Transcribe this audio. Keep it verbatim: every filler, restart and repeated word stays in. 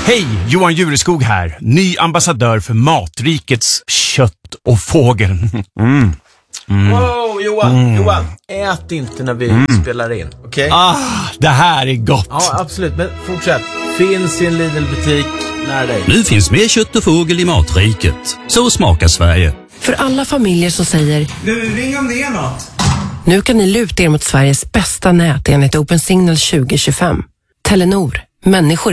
Hej, Johan Jureskog här. Ny ambassadör för Matrikets kött och fågel. Mm. Mm. Wow, Johan, mm. Johan, ät inte när vi mm. spelar in, okej? Okay? Ah, det här är gott. Ja, absolut, men fortsätt. Finns i en Lidl-butik nära dig. Nu finns mer kött och fågel i Matriket. Så smakar Sverige. För alla familjer som säger du, ring om det är något. Nu kan ni luta er mot Sveriges bästa nät enligt Open Signal tjugo tjugofem. Telenor, människor